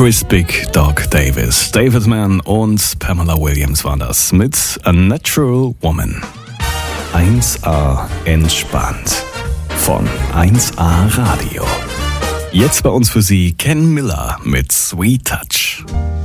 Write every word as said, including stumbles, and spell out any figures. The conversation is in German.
Chris Big Dog Davis, David Mann und Pamela Williams waren das mit A Natural Woman. eins A entspannt von eins A Radio. Jetzt bei uns für Sie Ken Miller mit Sweet Touch.